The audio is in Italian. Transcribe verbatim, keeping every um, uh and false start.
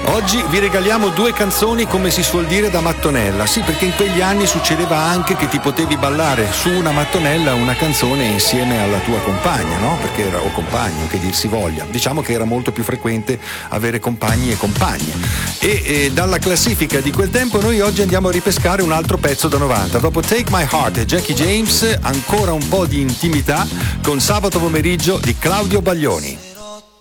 Oggi vi regaliamo due canzoni, come si suol dire, da mattonella. Sì, perché in quegli anni succedeva anche che ti potevi ballare su una mattonella una canzone insieme alla tua compagna, no? Perché era, o compagno, che dir si voglia. Diciamo che era molto più frequente avere compagni e compagne. E, e dalla classifica di quel tempo noi oggi andiamo a ripescare un altro pezzo da novanta. Dopo Take My Heart e Jackie James, ancora un po' di intimità con Sabato Pomeriggio di Claudio Baglioni.